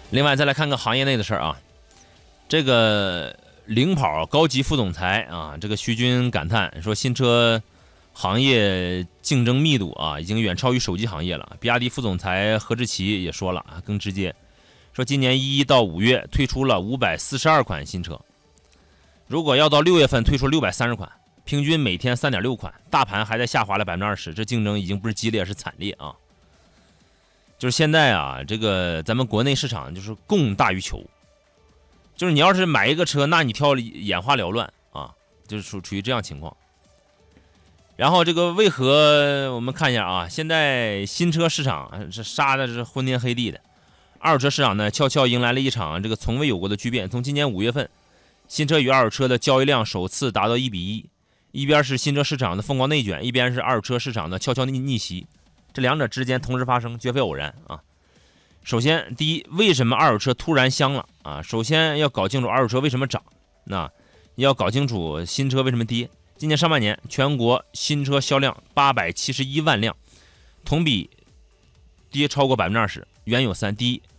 另外再来看个行业内的事儿啊，这个领跑高级副总裁啊，这个徐军感叹说，新车行业竞争密度啊，已经远超于手机行业了。比亚迪副总裁何志奇也说了啊，更直接说，今年1到5月推出了542款新车，如果要到6月份推出630款，平均每天3.6款，大盘还在下滑了20%，这竞争已经不是激烈，是惨烈啊！就是现在啊，这个咱们国内市场就是供大于求，就是你要是买一个车，那你挑眼花缭乱啊，就是处于这样情况。然后这个为何我们看一下啊，现在新车市场是杀的是昏天黑地的，二手车市场呢悄悄迎来了一场这个从未有过的巨变。从今年5月份，新车与二手车的交易量首次达到1比1，一边是新车市场的疯狂内卷，一边是二手车市场的悄悄逆袭，这两者之间同时发生，绝非偶然啊。首先，第一，为什么二手车突然香了啊？首先要搞清楚二手车为什么涨，那要搞清楚新车为什么跌。今年上半年，全国新车销量871万辆，同比跌超过20%。原有3：第一，